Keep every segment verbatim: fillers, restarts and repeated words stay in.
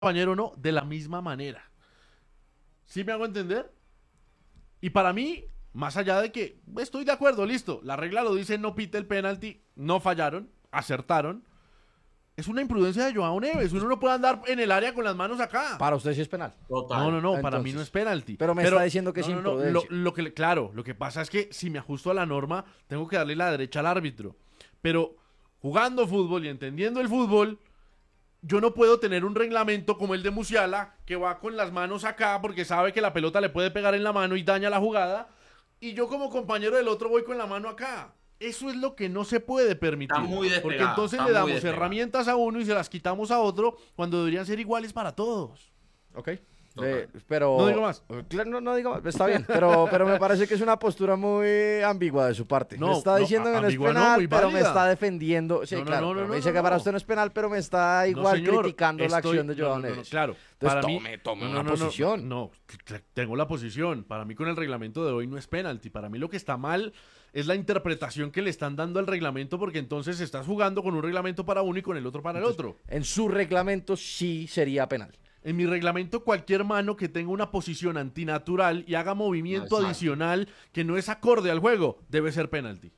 compañero no, de la misma manera. ¿Sí me hago entender? Y para mí, más allá de que estoy de acuerdo, listo, la regla lo dice, no pite el penalti, no fallaron, acertaron. Es una imprudencia de Joao Neves. Uno no puede andar en el área con las manos acá. Para usted sí es penal. No, no, Total. no, Entonces, para mí no es penalti. pero me está diciendo que es no, no, no, lo, imprudencia. lo que, claro, lo que pasa es que si me ajusto a la norma, tengo que darle la derecha al árbitro. Pero jugando fútbol y entendiendo el fútbol, yo no puedo tener un reglamento como el de Musiala, que va con las manos acá porque sabe que la pelota le puede pegar en la mano y daña la jugada, y yo como compañero del otro voy con la mano acá. Eso es lo que no se puede permitir. Está muy despegado, porque entonces está le muy damos despegado. herramientas a uno y se las quitamos a otro cuando deberían ser iguales para todos. Ok. Total. Eh, pero... No digo más. Claro, no, no digo más. Está bien. Pero, pero me parece que es una postura muy ambigua de su parte. No, me está no, diciendo que no es ambigua no, penal, muy pero me válida. está defendiendo. Sí, No, no, claro. no, no, pero me no, dice no, que para no. usted no es penal, pero me está No, igual señor, criticando la estoy- acción de no, Joao no, no, no, Neves. claro. Entonces para mí- tome, tome no, una no, no, no, posición. No, cl- tengo la posición. Para mí con el reglamento de hoy no es penalti. Para mí lo que está mal es la interpretación que le están dando al reglamento, porque entonces estás jugando con un reglamento para uno y con el otro para el otro. En su reglamento sí sería penal. En mi reglamento, cualquier mano que tenga una posición antinatural y haga movimiento Exacto. adicional que no es acorde al juego, debe ser penalti.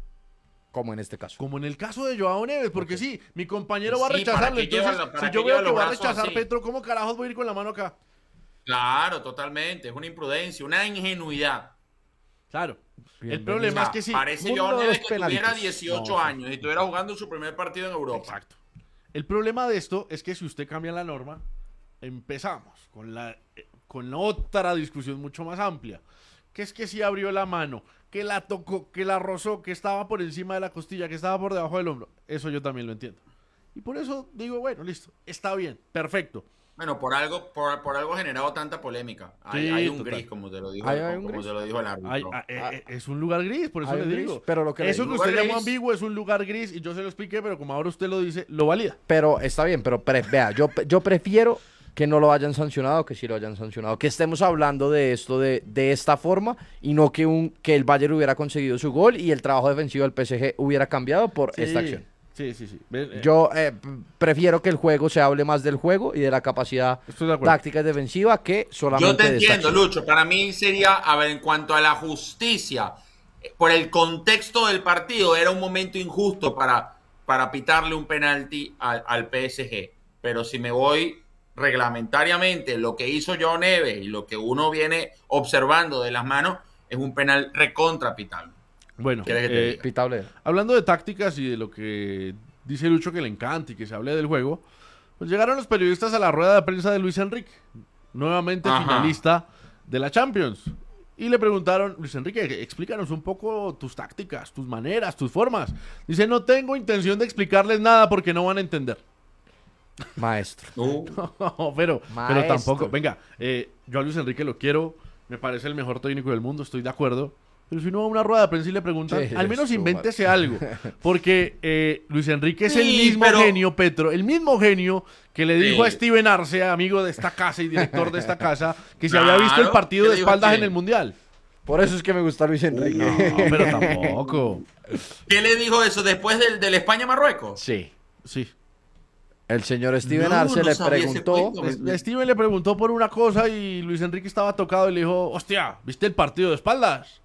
Como en este caso. Como en el caso de Joao Neves, porque sí, mi compañero va a Sí, ¿para rechazarlo. qué Entonces, lleva la- para si qué yo lleva veo que los va a brazos rechazar así? Petro, ¿cómo carajos voy a ir con la mano acá? Claro, totalmente. Es una imprudencia, una ingenuidad. Claro. El Bienvenido. problema O es sea, que sí. parece mundo Joao de Neves los que tuviera penalitis. dieciocho No, sí. años y estuviera jugando su primer partido en Europa. Exacto. El problema de esto es que si usted cambia la norma, empezamos con la, eh, con la otra discusión mucho más amplia. Que es que si abrió la mano, que la tocó, que la rozó, que estaba por encima de la costilla, que estaba por debajo del hombro. Eso yo también lo entiendo. Y por eso digo, bueno, listo, está bien, perfecto. Bueno, por algo, por, por algo ha generado tanta polémica. Hay, Sí, hay un total. gris, como te lo dijo, Hay- el, hay un como gris. te lo dijo el árbitro. Hay- ah, eh, eh, es un lugar gris, por eso Hay le un gris, digo. pero lo que le eso digo- que usted Lugar llamó gris. ambiguo es un lugar gris y yo se lo expliqué, pero como ahora usted lo dice, lo valida. Pero está bien, pero pre- vea, yo, yo prefiero que no lo hayan sancionado que sí lo hayan sancionado. Que estemos hablando de esto de, de esta forma y no que, un, que el Bayern hubiera conseguido su gol y el trabajo defensivo del P S G hubiera cambiado por esta acción. Sí, sí, sí. Ve- eh, Yo eh, p- prefiero que el juego se hable más del juego y de la capacidad Estoy de acuerdo. táctica y defensiva que solamente Yo te de esta entiendo, acción. Lucho. Para mí sería, a ver, en cuanto a la justicia, eh, por el contexto del partido, era un momento injusto para, para pitarle un penalti al, al P S G. Pero si me voy reglamentariamente, lo que hizo Joao Neves y lo que uno viene observando de las manos es un penal recontra pitable. Bueno, ¿Quieres que te eh, diga? Pitable. hablando de tácticas y de lo que dice Lucho que le encanta y que se hable del juego, pues llegaron los periodistas a la rueda de prensa de Luis Enrique, nuevamente Ajá. finalista de la Champions. Y le preguntaron, Luis Enrique, explícanos un poco tus tácticas, tus maneras, tus formas. Dice, no tengo intención de explicarles nada porque no van a entender. Maestro. Uh, No, pero, pero Maestro. tampoco. Venga, eh, yo a Luis Enrique lo quiero, me parece el mejor técnico del mundo, estoy de acuerdo. Pero si uno va a una rueda de prensa y le preguntan, Sí, al menos estuvo invéntese algo. Porque eh, Luis Enrique es el Sí, mismo pero- genio, Petro, el mismo genio que le dijo Sí. a Steven Arce, amigo de esta casa y director de esta casa, que se había visto el Claro, partido ¿qué de le dijo espaldas quién? en el Mundial. Por eso es que me gusta Luis Enrique. No, pero tampoco. ¿Qué le dijo eso después del, del España-Marruecos? Sí. Sí. El señor Steven No, Arce no le sabía ese preguntó. cuento. Me- me- Steven le preguntó por una cosa y Luis Enrique estaba tocado y le dijo, hostia, ¿viste el partido de espaldas?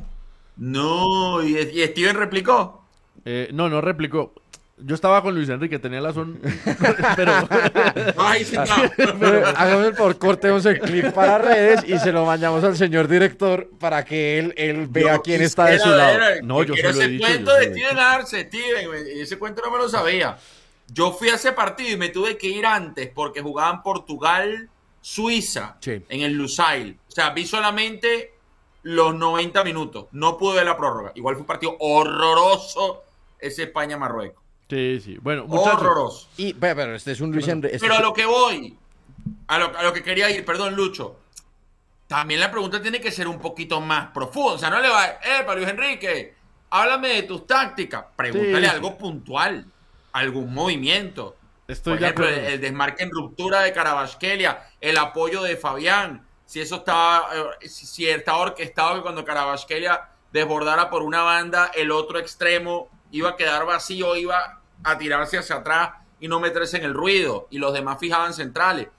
No, y, y Steven replicó. Eh, no, no replicó. Yo estaba con Luis Enrique, tenía la son. Pero. Ay, sí, no. Pero hágame el favor, cortemos el clip para redes y se lo mandamos al señor director para que él, él vea Yo quién está de su quisiera lado. ver, No, yo quiero se lo he ese dicho, cuento yo se de lo he Steven Arce, Steven, me- ese cuento no me lo sabía. Yo fui a ese partido y me tuve que ir antes porque jugaban Portugal-Suiza Sí. en el Lusail. O sea, vi solamente los noventa minutos. No pude ver la prórroga. Igual fue un partido horroroso ese España-Marruecos. Sí, sí. Bueno, muchachos. Horroroso. Y, ve, pero este es un Luis Enrique. este Pero a es- lo que voy, a lo, a lo que quería ir, perdón, Lucho. También la pregunta tiene que ser un poquito más profunda. O sea, no le va, eh, para Luis Enrique, háblame de tus tácticas. Pregúntale Sí, sí. algo puntual, algún movimiento. Estoy Por de ejemplo, el, acuerdo. el desmarque en ruptura de Carabasquelia, el apoyo de Fabián, si eso estaba, eh, si, si estaba orquestado que cuando Carabasquelia desbordara por una banda, el otro extremo iba a quedar vacío, iba a tirarse hacia atrás y no meterse en el ruido, y los demás fijaban centrales.